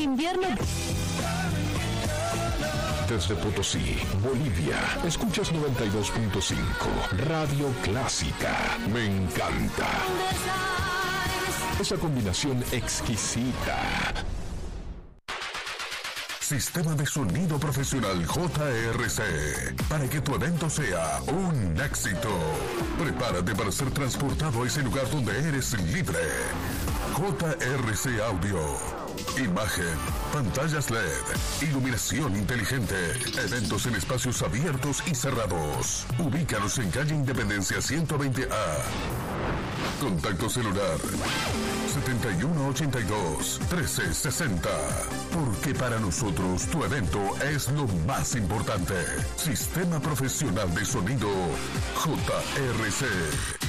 invierno. Desde Potosí, Bolivia, escuchas 92.5, Radio Clásica. Me encanta. Esa combinación exquisita. Sistema de sonido profesional JRC, para que tu evento sea un éxito. Prepárate para ser transportado a ese lugar donde eres libre. JRC Audio. Imagen, pantallas LED, iluminación inteligente, eventos en espacios abiertos y cerrados. Ubícanos en calle Independencia 120A. Contacto celular 7182-1360. Porque para nosotros tu evento es lo más importante. Sistema Profesional de Sonido JRC.